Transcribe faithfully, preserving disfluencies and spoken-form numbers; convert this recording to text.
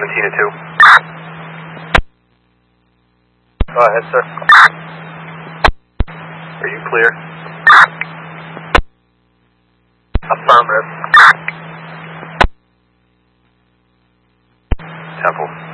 seventeen to two. Go ahead, sir. Are you clear? Affirmative. Temple.